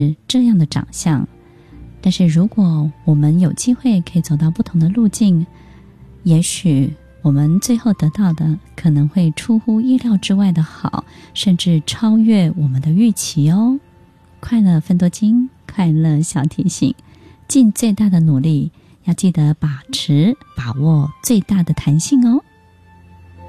这样的长相。但是如果我们有机会可以走到不同的路径，也许我们最后得到的可能会出乎意料之外的好，甚至超越我们的预期哦。快乐分多金，快乐小提醒，尽最大的努力，要记得把握最大的弹性哦。